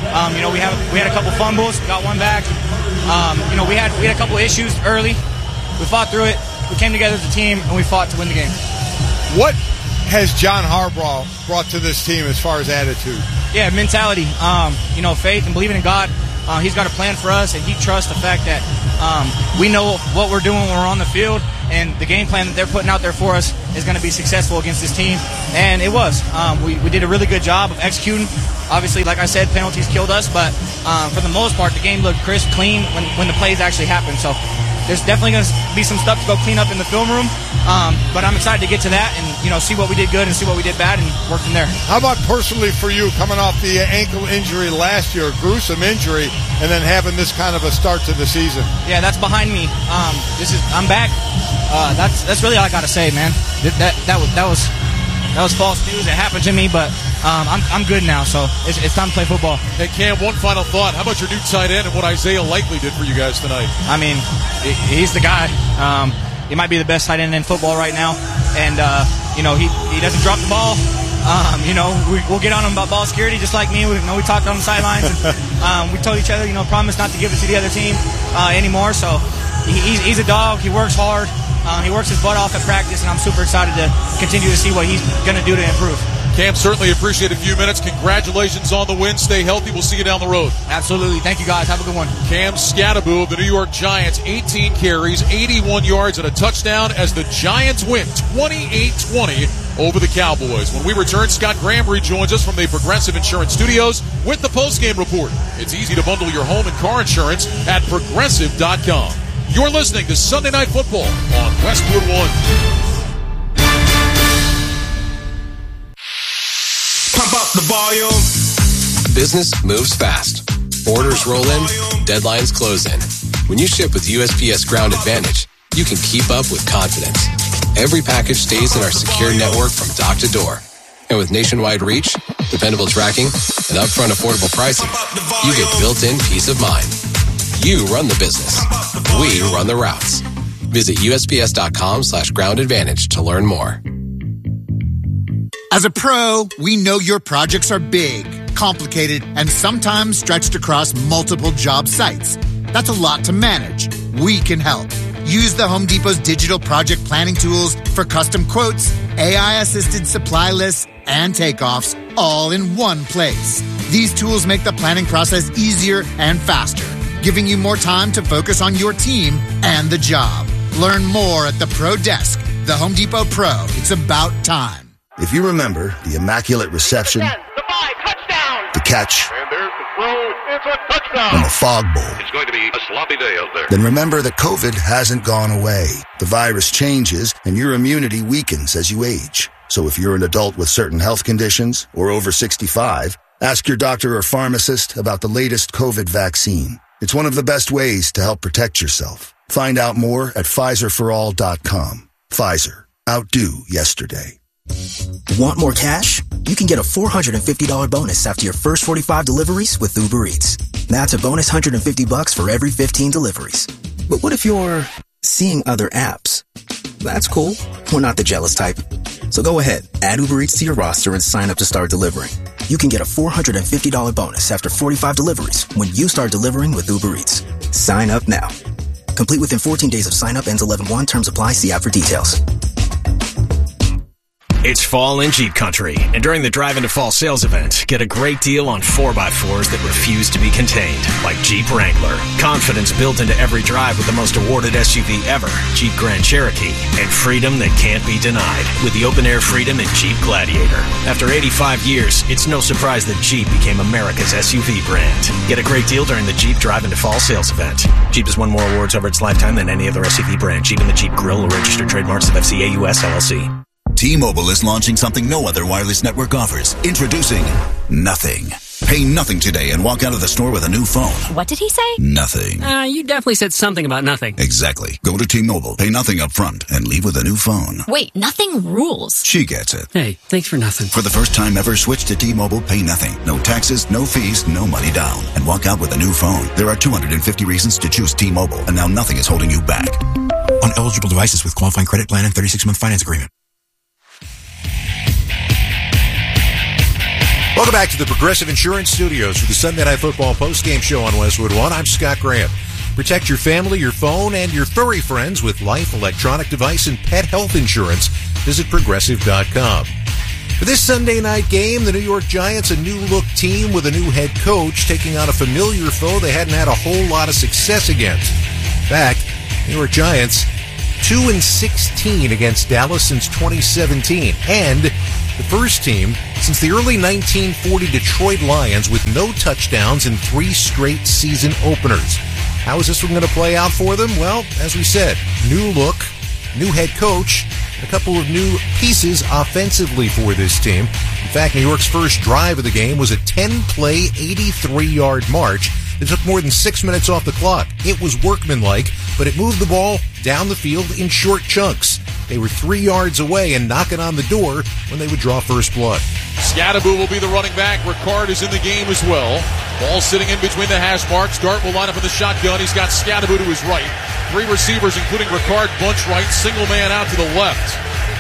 Um, you know, we have we had a couple fumbles, got one back. Um, you know, we had we had a couple issues early. We fought through it. We came together as a team, and we fought to win the game. What has John Harbaugh brought to this team as far as attitude? Yeah, mentality. Um, you know, faith and believing in God. Uh, he's got a plan for us, and he trusts the fact that um, we know what we're doing when we're on the field, and the game plan that they're putting out there for us is going to be successful against this team. And it was. Um, we, we did a really good job of executing. Obviously, like I said, penalties killed us, but um, for the most part, the game looked crisp, clean when, when the plays actually happened. So there's definitely going to be some stuff to go clean up in the film room, um, but I'm excited to get to that and, you know, see what we did good and see what we did bad and work from there. How about personally for you, coming off the ankle injury last year, gruesome injury, and then having this kind of a start to the season? Yeah, that's behind me. Um, this is I'm back. Uh, that's that's really all I got to say, man. That, that that was that was that was false news. It happened to me, but um, I'm I'm good now. So it's, it's time to play football. Hey Cam, one final thought. How about your new tight end and what Isaiah Likely did for you guys tonight? I mean, he's the guy. Um, he might be the best tight end in football right now, and uh, you know he he doesn't drop the ball. Um, you know, we, we'll get on him about ball security, just like me. We you know we talked on the sidelines. And, um, we told each other, you know, promise not to give it to the other team uh, anymore. So he, he's, he's a dog. He works hard. Um, he works his butt off at practice, and I'm super excited to continue to see what he's going to do to improve. Cam, certainly appreciate a few minutes. Congratulations on the win. Stay healthy. We'll see you down the road. Absolutely. Thank you, guys. Have a good one. Cam Skattebo of the New York Giants, eighteen carries, eighty-one yards, and a touchdown as the Giants win twenty-eight twenty over the Cowboys. When we return, Scott Graham rejoins us from the Progressive Insurance Studios with the postgame report. It's easy to bundle your home and car insurance at Progressive dot com. You're listening to Sunday Night Football on Westwood One. Pump up the volume. Business moves fast. Orders roll in, deadlines close in. When you ship with U S P S Ground Advantage, you can keep up with confidence. Every package stays in our secure network from dock to door. And with nationwide reach, dependable tracking, and upfront affordable pricing, you get built-in peace of mind. You run the business. We run the routes. Visit U S P S dot com slash ground advantage to learn more. As a pro, we know your projects are big, complicated, and sometimes stretched across multiple job sites. That's a lot to manage. We can help. Use the Home Depot's digital project planning tools for custom quotes, A I-assisted supply lists, and takeoffs all in one place. These tools make the planning process easier and faster, giving you more time to focus on your team and the job. Learn more at the Pro Desk. The Home Depot Pro. It's about time. If you remember the immaculate reception, The five, touchdown! the catch, And there's the throw. It's a touchdown. and the fog bowl, It's going to be a sloppy day out there. then remember that COVID hasn't gone away. The virus changes and your immunity weakens as you age. So if you're an adult with certain health conditions or over sixty-five, ask your doctor or pharmacist about the latest COVID vaccine. It's one of the best ways to help protect yourself. Find out more at Pfizer for all dot com. Pfizer. Outdo yesterday. Want more cash? You can get a four hundred fifty dollars bonus after your first forty-five deliveries with Uber Eats. That's a bonus one hundred fifty bucks for every fifteen deliveries. But what if you're seeing other apps? That's cool. We're not the jealous type. So go ahead, add Uber Eats to your roster and sign up to start delivering. You can get a four hundred fifty dollars bonus after forty-five deliveries when you start delivering with Uber Eats. Sign up now. Complete within fourteen days of sign up. Ends eleven one. Terms apply. See app for details. It's fall in Jeep Country, and during the Drive into Fall sales event, get a great deal on four by fours that refuse to be contained, like Jeep Wrangler. Confidence built into every drive with the most awarded S U V ever, Jeep Grand Cherokee, and freedom that can't be denied with the open-air Freedom and Jeep Gladiator. After eighty-five years, it's no surprise that Jeep became America's S U V brand. Get a great deal during the Jeep Drive into Fall sales event. Jeep has won more awards over its lifetime than any other S U V brand. Jeep and the Jeep Grill are registered trademarks of F C A U S L L C. T-Mobile is launching something no other wireless network offers. Introducing Nothing. Pay nothing today and walk out of the store with a new phone. What did he say? Nothing. Uh, you definitely said something about nothing. Exactly. Go to T-Mobile, pay nothing up front, and leave with a new phone. Wait, nothing rules. She gets it. Hey, thanks for nothing. For the first time ever, switch to T-Mobile, pay nothing. No taxes, no fees, no money down. And walk out with a new phone. There are two hundred fifty reasons to choose T-Mobile, and now nothing is holding you back. On eligible devices with qualifying credit plan and thirty-six month finance agreement. Welcome back to the Progressive Insurance Studios for the Sunday Night Football postgame show on Westwood One. I'm Scott Graham. Protect your family, your phone, and your furry friends with life, electronic device, and pet health insurance. Visit Progressive dot com. For this Sunday night game, the New York Giants, a new-look team with a new head coach, taking on a familiar foe they hadn't had a whole lot of success against. In fact, New York Giants, two and sixteen against Dallas since twenty seventeen, and the first team since the early nineteen forty Detroit Lions with no touchdowns in three straight season openers. How is this one going to play out for them? Well, as we said, new look, new head coach, a couple of new pieces offensively for this team. In fact, New York's first drive of the game was a ten-play, eighty-three-yard march that took more than six minutes off the clock. It was workmanlike, but it moved the ball down the field in short chunks. They were three yards away and knocking on the door when they would draw first blood. Scadaboo will be the running back. Ricard is in the game as well. Ball sitting in between the hash marks. Dart will line up in the shotgun. He's got Scadaboo to his right. Three receivers, including Ricard, bunch right. Single man out to the left.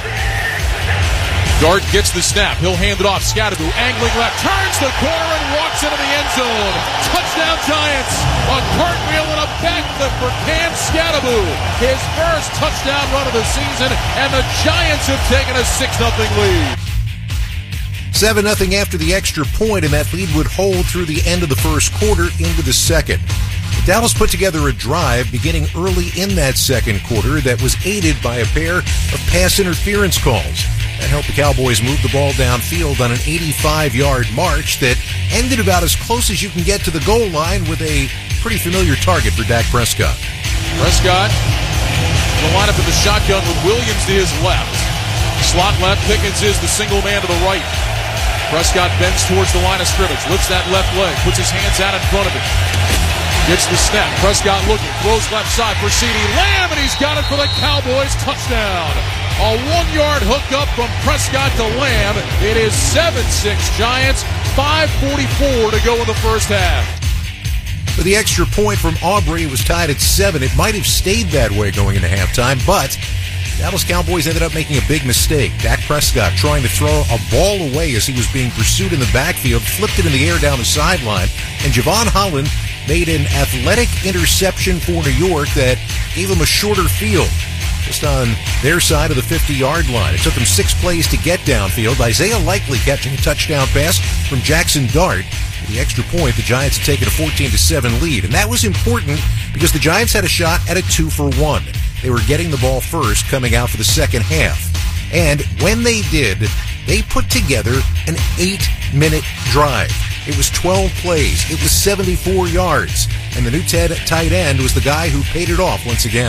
Dart gets the snap. He'll hand it off. Scadaboo angling left. Turns the corner and walks into the end zone. Touchdown Giants. A cartwheel and a backflip for Cam Scadaboo. His first touchdown run of the season, and the Giants have taken a six nothing lead. seven nothing after the extra point, and that lead would hold through the end of the first quarter into the second. Dallas put together a drive beginning early in that second quarter that was aided by a pair of pass interference calls. That helped the Cowboys move the ball downfield on an eighty-five-yard march that ended about as close as you can get to the goal line with a pretty familiar target for Dak Prescott. Prescott will line up in the shotgun with Williams to his left. Slot left, Pickens is the single man to the right. Prescott bends towards the line of scrimmage, lifts that left leg, puts his hands out in front of him. Gets the snap. Prescott looking, throws left side for CeeDee Lamb, and he's got it for the Cowboys. Touchdown. A one-yard hookup from Prescott to Lamb. It is seven six Giants, five forty-four to go in the first half. With the extra point from Aubrey, it was tied at seven. It might have stayed that way going into halftime, but Dallas Cowboys ended up making a big mistake. Dak Prescott trying to throw a ball away as he was being pursued in the backfield, flipped it in the air down the sideline, and Javon Holland made an athletic interception for New York that gave him a shorter field, just on their side of the fifty-yard line. It took them six plays to get downfield. Isaiah Likely catching a touchdown pass from Jackson Dart. With the extra point, the Giants had taken a fourteen to seven lead, and that was important because the Giants had a shot at a two for one. They were getting the ball first coming out for the second half. And when they did, they put together an eight-minute drive. It was twelve plays. It was seventy-four yards. And the new Ted tight end was the guy who paid it off once again.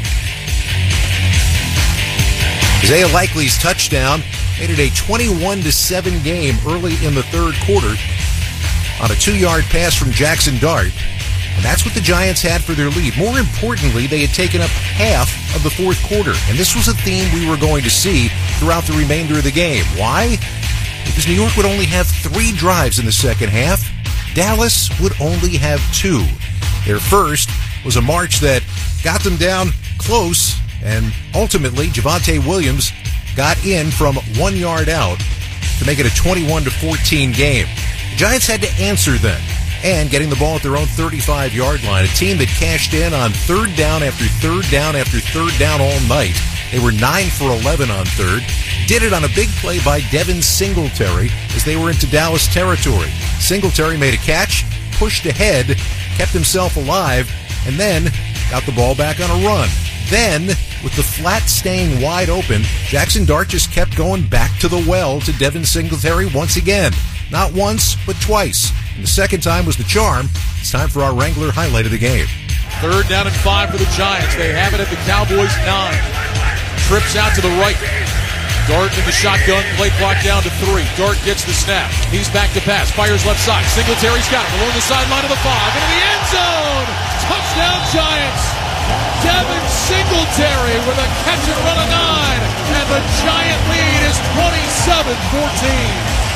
Isaiah Likely's touchdown made it a twenty-one to seven game early in the third quarter on a two-yard pass from Jackson Dart. And that's what the Giants had for their lead. More importantly, they had taken up half of the fourth quarter. And this was a theme we were going to see throughout the remainder of the game. Why? Because New York would only have three drives in the second half. Dallas would only have two. Their first was a march that got them down close, and ultimately Javonte Williams got in from one yard out to make it a twenty-one to fourteen game. The Giants had to answer then, and getting the ball at their own thirty-five-yard line, a team that cashed in on third down after third down after third down all night. They were nine for eleven on third. Did it on a big play by Devin Singletary as they were into Dallas territory. Singletary made a catch, pushed ahead, kept himself alive, and then got the ball back on a run. Then, with the flat staying wide open, Jackson Dart just kept going back to the well to Devin Singletary once again. Not once, but twice. And the second time was the charm. It's time for our Wrangler highlight of the game. Third down and five for the Giants. They have it at the Cowboys' nine. Trips out to the right. Dart in the shotgun. Play clock down to three. Dart gets the snap. He's back to pass. Fires left side. Singletary's got it along the sideline of the five. Into the end zone. Touchdown Giants. Devin Singletary with a catch and run of nine. And the Giant lead is twenty-seven fourteen.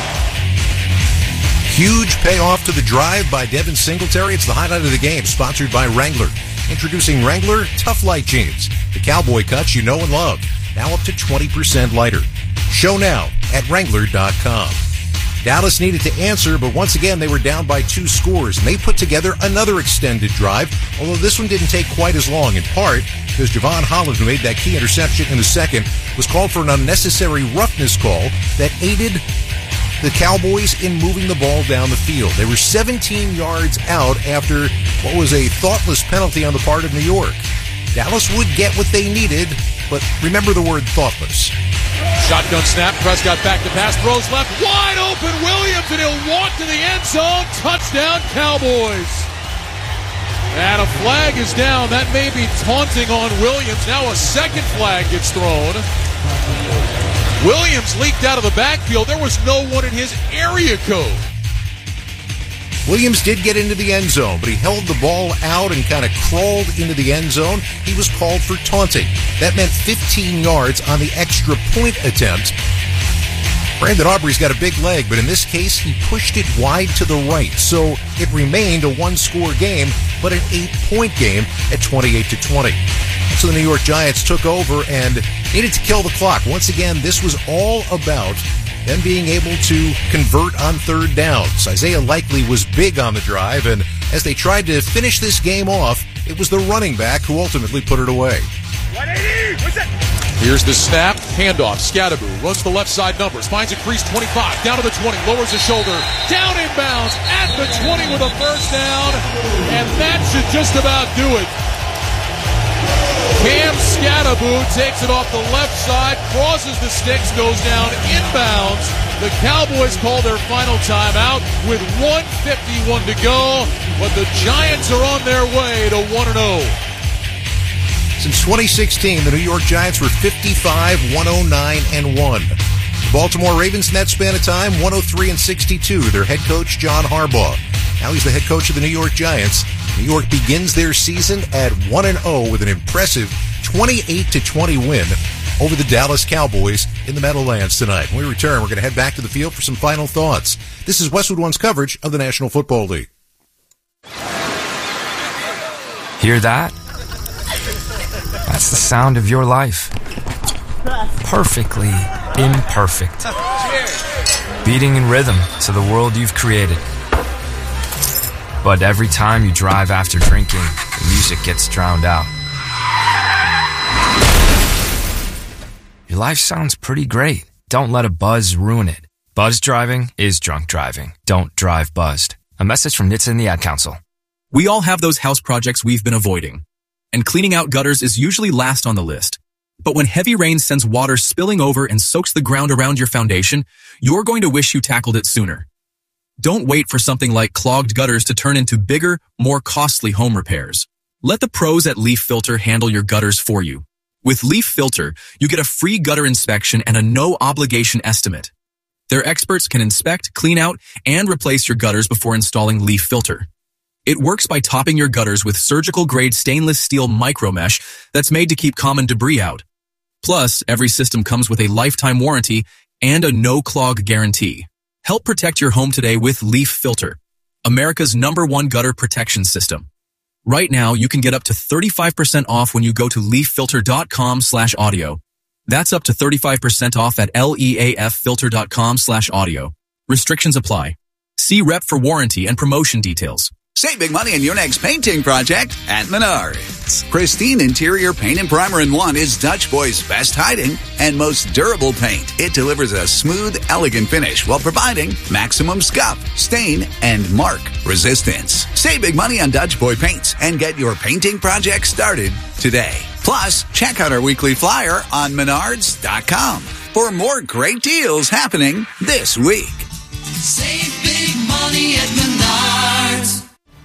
Huge payoff to the drive by Devin Singletary. It's the highlight of the game, sponsored by Wrangler. Introducing Wrangler Tough Light Jeans, the cowboy cuts you know and love. Now up to twenty percent lighter. Show now at Wrangler dot com. Dallas needed to answer, but once again, they were down by two scores, and they put together another extended drive, although this one didn't take quite as long, in part because Javon Holland, who made that key interception in the second, was called for an unnecessary roughness call that aided the Cowboys in moving the ball down the field. They were seventeen yards out after what was a thoughtless penalty on the part of New York. Dallas would get what they needed, but remember the word thoughtless. Shotgun snap, Prescott back to pass, throws left, wide open Williams, and he'll walk to the end zone. Touchdown, Cowboys. And a flag is down. That may be taunting on Williams. Now a second flag gets thrown. Williams leaked out of the backfield. There was no one in his area code. Williams did get into the end zone, but he held the ball out and kind of crawled into the end zone. He was called for taunting. That meant fifteen yards on the extra point attempt. Brandon Aubrey's got a big leg, but in this case, he pushed it wide to the right. So it remained a one-score game, but an eight-point game at twenty-eight to twenty. So the New York Giants took over and needed to kill the clock. Once again, this was all about them being able to convert on third downs. Isaiah Likely was big on the drive, and as they tried to finish this game off, it was the running back who ultimately put it away. one eighty, what's that? Here's the snap, handoff, Scadaboo runs the left side numbers, finds a crease twenty-five, down to the twenty, lowers his shoulder, down inbounds, at the twenty with a first down, and that should just about do it. Cam Scadaboo takes it off the left side, crosses the sticks, goes down inbounds. The Cowboys call their final timeout with one fifty-one to go, but the Giants are on their way to one and oh. Since twenty sixteen, the New York Giants were fifty-five, one oh nine, and one. The Baltimore Ravens in that span of time, one oh three and sixty-two. Their head coach, John Harbaugh. Now he's the head coach of the New York Giants. New York begins their season at one and oh with an impressive twenty-eight to twenty win over the Dallas Cowboys in the Meadowlands tonight. When we return, we're going to head back to the field for some final thoughts. This is Westwood One's coverage of the National Football League. Hear that? That's the sound of your life. Perfectly imperfect. Beating in rhythm to the world you've created. But every time you drive after drinking, the music gets drowned out. Your life sounds pretty great. Don't let a buzz ruin it. Buzz driving is drunk driving. Don't drive buzzed. A message from N H T S A and the Ad Council. We all have those house projects we've been avoiding. And cleaning out gutters is usually last on the list. But when heavy rain sends water spilling over and soaks the ground around your foundation, you're going to wish you tackled it sooner. Don't wait for something like clogged gutters to turn into bigger, more costly home repairs. Let the pros at Leaf Filter handle your gutters for you. With Leaf Filter, you get a free gutter inspection and a no-obligation estimate. Their experts can inspect, clean out, and replace your gutters before installing Leaf Filter. It works by topping your gutters with surgical-grade stainless steel micromesh that's made to keep common debris out. Plus, every system comes with a lifetime warranty and a no-clog guarantee. Help protect your home today with Leaf Filter, America's number one gutter protection system. Right now, you can get up to thirty-five percent off when you go to leaffilter.com slash audio. That's up to thirty-five percent off at leaffilter.com slash audio. Restrictions apply. See rep for warranty and promotion details. Save big money on your next painting project at Menards. Pristine interior paint and primer in one is Dutch Boy's best hiding and most durable paint. It delivers a smooth, elegant finish while providing maximum scuff, stain, and mark resistance. Save big money on Dutch Boy paints and get your painting project started today. Plus, check out our weekly flyer on menards dot com for more great deals happening this week. Save big money at Menards.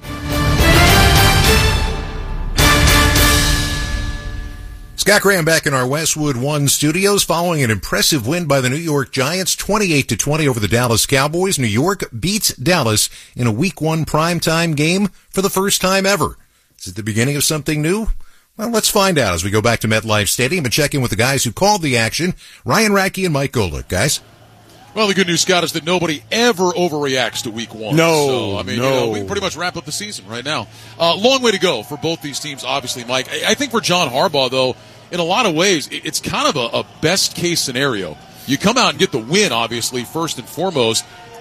Scott Graham back in our Westwood One studios following an impressive win by the New York Giants, twenty-eight to twenty over the Dallas Cowboys. New York beats Dallas in a week one primetime game for the first time ever. Is it the beginning of something new? Well, let's find out as we go back to MetLife Stadium and check in with the guys who called the action, Ryan Radke and Mike Golick. Guys? Well, the good news, Scott, is that nobody ever overreacts to week one. No, so, I mean, no. You know, we pretty much wrap up the season right now. Uh, long way to go for both these teams, obviously, Mike. I, I think for John Harbaugh, though, in a lot of ways, it, it's kind of a, a best-case scenario. You come out and get the win, obviously, first and foremost.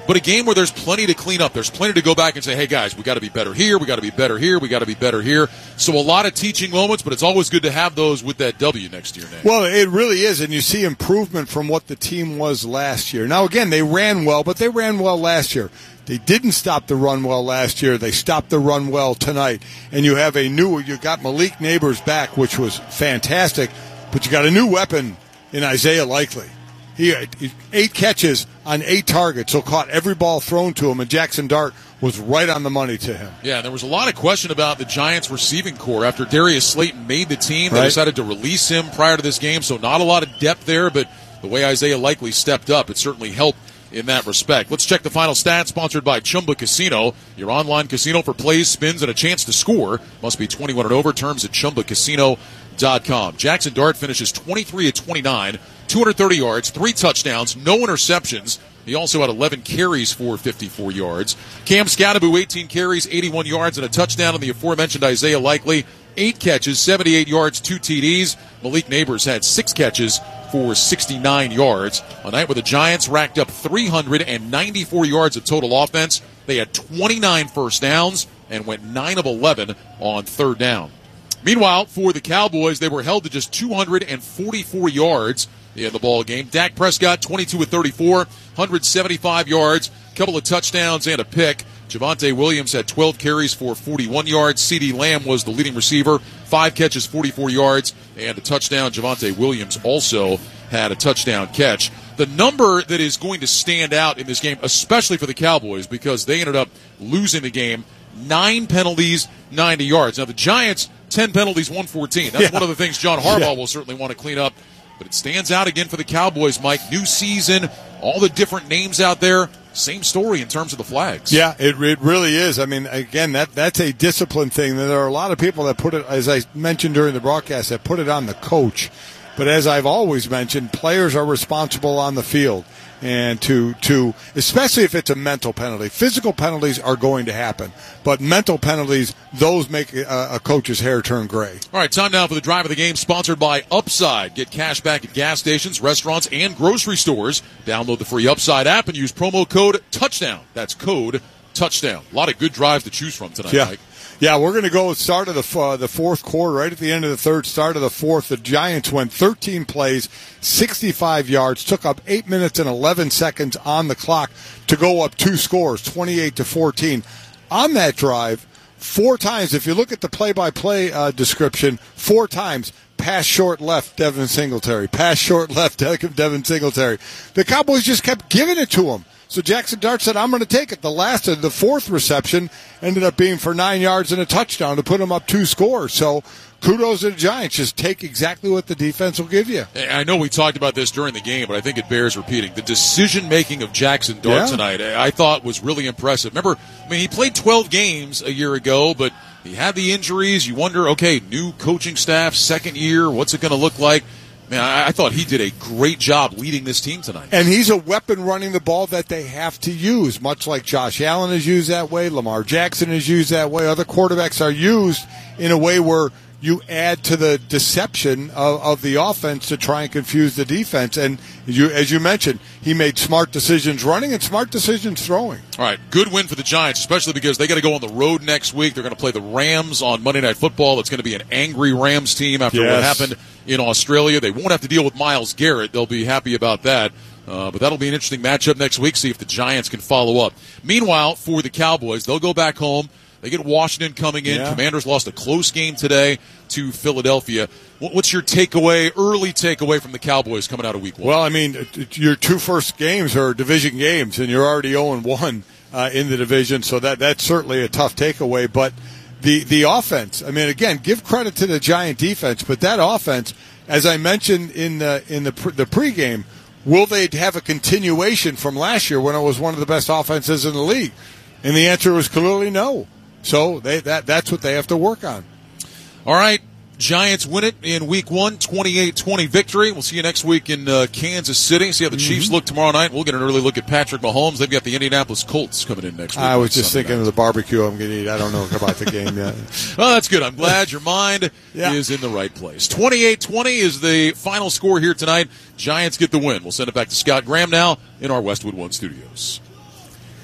but a game where there's plenty to clean up. There's plenty to go back and say, hey, guys, we got to be better here. We got to be better here. We got to be better here. So a lot of teaching moments, but it's always good to have those with that W next year, Nate. Well, it really is, and you see improvement from what the team was last year. Now, again, they ran well, but they ran well last year. They didn't stop the run well last year. They stopped the run well tonight. And you have a new, you got Malik Neighbors back, which was fantastic, but you got a new weapon in Isaiah Likely. He had eight catches on eight targets, so caught every ball thrown to him, and Jackson Dart was right on the money to him. Yeah, there was a lot of question about the Giants' receiving core. After Darius Slayton made the team, they right. decided to release him prior to this game, so not a lot of depth there, but the way Isaiah Likely stepped up, it certainly helped in that respect. Let's check the final stats, sponsored by Chumba Casino, your online casino for plays, spins, and a chance to score. Must be twenty-one and over. Terms at chumba casino dot com. Jackson Dart finishes twenty-three of twenty-nine, two hundred thirty yards, three touchdowns, no interceptions. He also had eleven carries for fifty-four yards. Cam Scatterbu, eighteen carries, eighty-one yards, and a touchdown on the aforementioned Isaiah Likely. Eight catches, seventy-eight yards, two T Ds. Malik Neighbors had six catches for sixty-nine yards. A night where the Giants racked up three hundred ninety-four yards of total offense. They had twenty-nine first downs and went nine of eleven on third down. Meanwhile, for the Cowboys, they were held to just two hundred forty-four yards in the ball game. Dak Prescott, twenty-two of thirty-four, one hundred seventy-five yards, a couple of touchdowns and a pick. Javonte Williams had twelve carries for forty-one yards. CeeDee Lamb was the leading receiver, five catches, forty-four yards, and a touchdown. Javonte Williams also had a touchdown catch. The number that is going to stand out in this game, especially for the Cowboys, because they ended up losing the game, nine penalties, ninety yards. Now, the Giants, ten penalties, one fourteen. That's yeah. one of the things John Harbaugh yeah. will certainly want to clean up. But it stands out again for the Cowboys, Mike. New season, all the different names out there. Same story in terms of the flags. Yeah, it, it really is. I mean, again, that that's a discipline thing. There are a lot of people that put it, as I mentioned during the broadcast, that put it on the coach. But as I've always mentioned, players are responsible on the field. And to, to especially if it's a mental penalty. Physical penalties are going to happen. But mental penalties, those make a, a coach's hair turn gray. All right, time now for the drive of the game, sponsored by Upside. Get cash back at gas stations, restaurants, and grocery stores. Download the free Upside app and use promo code TOUCHDOWN. That's code TOUCHDOWN. A lot of good drives to choose from tonight, yeah. Mike. Yeah, we're going to go start of the uh, the fourth quarter, right at the end of the third, start of the fourth. The Giants went thirteen plays, sixty-five yards, took up eight minutes and eleven seconds on the clock to go up two scores, twenty-eight to fourteen. On that drive, four times, if you look at the play-by-play uh, description, four times, pass short left, Devin Singletary. Pass short left, Devin Singletary. The Cowboys just kept giving it to him. So Jackson Dart said, I'm going to take it. The last of the fourth reception ended up being for nine yards and a touchdown to put him up two scores. So kudos to the Giants. Just take exactly what the defense will give you. I know we talked about this during the game, but I think it bears repeating. The decision-making of Jackson Dart yeah. tonight, I thought, was really impressive. Remember, I mean, he played twelve games a year ago, but he had the injuries. You wonder, okay, new coaching staff, second year, what's it going to look like? Man, I, I thought he did a great job leading this team tonight. And he's a weapon running the ball that they have to use, much like Josh Allen is used that way, Lamar Jackson is used that way. Other quarterbacks are used in a way where you add to the deception of, of the offense to try and confuse the defense. And you, as you mentioned, he made smart decisions running and smart decisions throwing. All right, good win for the Giants, especially because they got to go on the road next week. They're going to play the Rams on Monday Night Football. It's going to be an angry Rams team after yes. what happened in Australia. They won't have to deal with Myles Garrett. They'll be happy about that. Uh, but that'll be an interesting matchup next week, see if the Giants can follow up. Meanwhile, for the Cowboys, they'll go back home. They get Washington coming in. Yeah. Commanders lost a close game today to Philadelphia. What's your takeaway, early takeaway from the Cowboys coming out of week one? Well, I mean, your two first games are division games, and you're already oh and one uh, in the division, so that that's certainly a tough takeaway. But the, the offense, I mean, again, give credit to the Giant defense, but that offense, as I mentioned in the, in the, the pregame, will they have a continuation from last year when it was one of the best offenses in the league? And the answer was clearly no. So they, that that's what they have to work on. All right, Giants win it in week one, twenty-eight twenty victory. We'll see you next week in uh, Kansas City. See how the mm-hmm. Chiefs look tomorrow night. We'll get an early look at Patrick Mahomes. They've got the Indianapolis Colts coming in next week. I was just Sunday thinking night. of the barbecue I'm going to eat. I don't know about the game yet. Well, that's good. I'm glad your mind yeah. is in the right place. twenty-eight twenty is the final score here tonight. Giants get the win. We'll send it back to Scott Graham now in our Westwood One studios.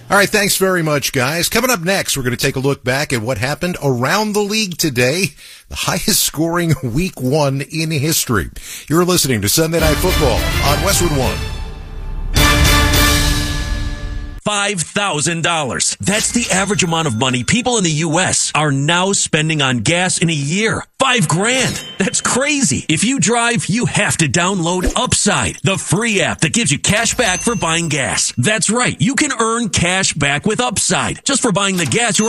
All right, thanks very much, guys. Coming up next, we're going to take a look back at what happened around the league today, the highest scoring week one in history. You're listening to Sunday Night Football on Westwood One. five thousand dollars. That's the average amount of money people in the U S are now spending on gas in a year. Five grand. That's crazy. If you drive, you have to download Upside, the free app that gives you cash back for buying gas. That's right. You can earn cash back with Upside just for buying the gas you're